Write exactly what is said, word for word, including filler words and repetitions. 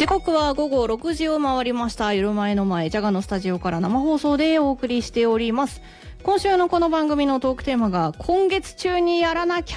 時刻は午後ろくじを回りました。夜前の前、ジャガのスタジオから生放送でお送りしております。今週のこの番組のトークテーマが、今月中にやらなきゃ